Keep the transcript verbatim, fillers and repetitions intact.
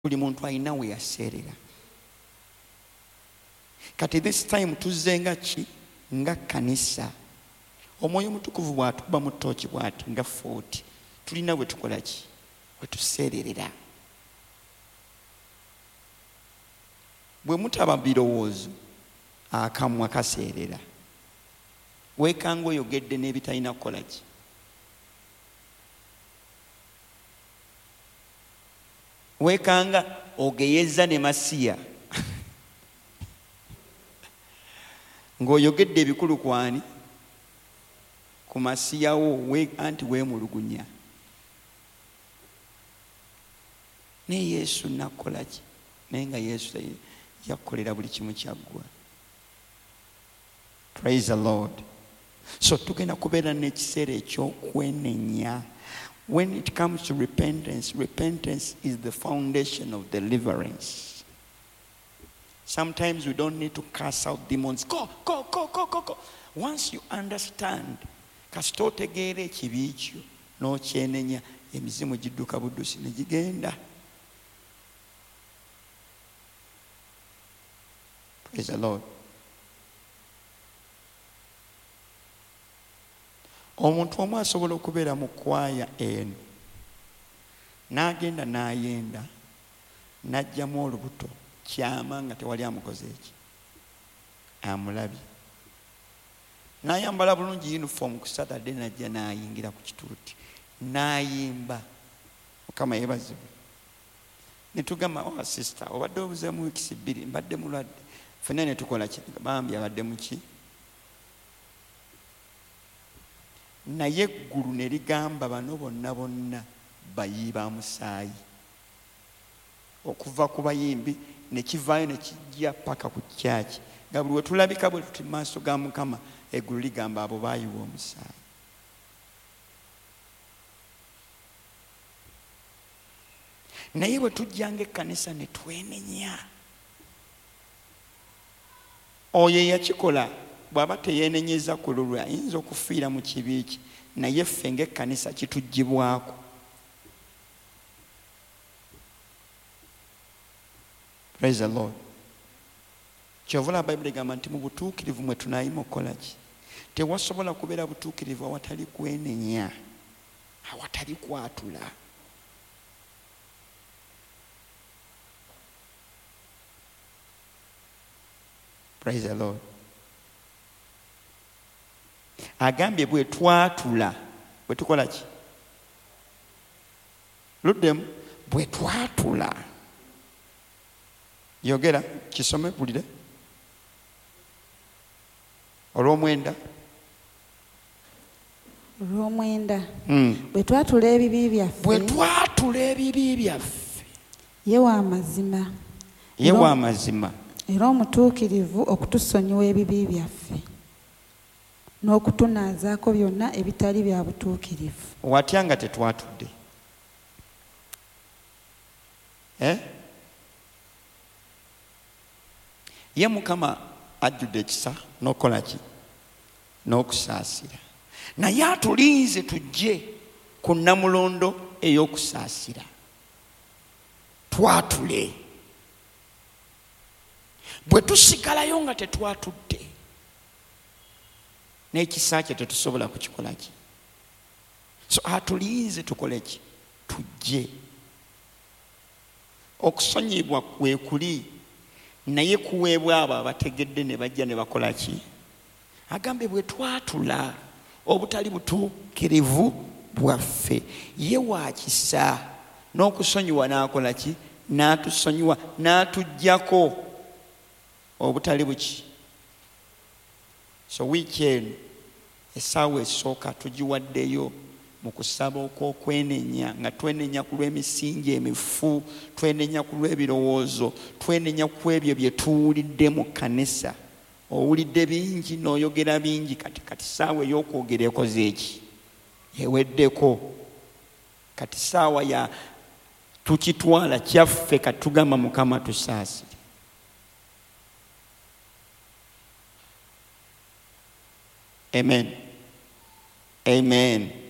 buli muntu alina we yaseerera. Kati this time tuzzenga ki nga kanisa. Omwoyo Omutukuvu bw'atuba mu ttooki bw'ati nga forty tulina bwe tukola ki bwe tuseererera. Bwe mutaba birowoozo akamwa kaseerera. Weekanga oyogedde n'ebitalina kukola ki. Weekanga ogeyeza ne masiya ng'oyogedde ebikulu kwani ku masiyawo we anti weemulugunya. Ne Yesu nakola ki naye nga Yesu yakolera buli kimu kyaggwa. Praise the Lord. So tugenda kubeera n'ekiseera eky'okwenenya. When it comes to repentance, repentance is the foundation of deliverance. Sometimes we don't need to cast out demons. Go, go, go, go, go, go. Once you understand, kasita otegeera ekibi kyo n'okyenenya, emizimu gidduka buddusi ne gigenda. Praise the Lord. Omuntu omu asobola okubeera mu kwaya eno n'agenda n'ayenda n'ajjamu olubuto kyama nga tewali amukoze eki amulabye, n'ayambala bulungi uniform ku Saturday n'ajja n'ayingira ku kituuti n'ayimba. Mukama yeebazibwe. Ne tugamba, oh sister obadde obuzeemu wiikisi bbiri mbadde mulwadde. Ffenna ne tukola ki bambi abadde mu ki. Naye eggulu ne ligamba bano bonna bonna bayiba musaayi. Okuva ku bayimbi ne kivaayo ne kijja paka ku kyaki. Nga buli we tulabika bwe tuti maaso ga Mukama eggulu ligamba abo baayiwa omusaayi. Naye bwe tujjanga ekkanisa ne twenenya, oyo eyakikola bw'aba teyeenenyeza ku lulwe ayinza okufiira mu kibi kye, naye ffe ng'ekkanisa kituggyibwako. Praise the Lord. Kyovula Bayibuli egamba nti mu butuukirivu mwe tunaayima okukola ki. Tewasobola kubeera butuukirivu awatali kwenenya, awatali kwatula. Praise the Lord. Agambye bwe twatula bwe tukola ki. Luddemu bwe twatula. Yogera kisome bulire. Olw'omwenda. Olw'omwenda. Bwe twatula ebibi byaffe. Bwe twatula ebibi byaffe. Ye wa mazima. Ye wa mazima. Era omutuukirivu okutusonyiwa ebibi byaffe n'okutunaazaako byonna ebitali bya butuukirivu. Watya nga tetwatudde? Eh? Ye Mukama ajjudde ekisa n'okola ki? N'okusaasira. Naye atulinze tujje ku nnamulondo ey'okusaasira. Twatule. Bwe tusigalayo nga tetwatudde n'ekisa kye tetusobola kukikola ki. So atulinze tukole ki? Tujje. Okusonyibwa kwe kuli, naye kuweebwa abo abategedde ne bajja ne bakola ki? Agambe bwe twatula obutali butuukirivu bwaffe, ye wa kisa n'okusonyiwa n'akola ki? N'atusonyiwa n'atuggyako obutali buki. So weekend essaawa esooka tugiwaddeyo mu kusaba okw'okwenenya, nga twenenya ku lw'emisingi emifu, twenenya ku lw'ebirowoozo, twenenya ku ebyo bye tuwulidde mu kkanisa. Owulidde bingi n'oyogera bingi, kati kati ssaawa ey'okwogera ekoze eki? Eweddeko. Kati ssaawa ya tukitwala kyaffe kati tugamba Mukama tusaasire. Amen. Amen.